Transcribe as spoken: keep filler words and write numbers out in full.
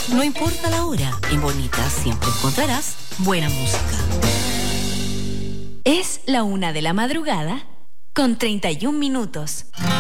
No importa la hora, en Bonita siempre encontrarás buena música. Es la una de la madrugada con treinta y un minutos.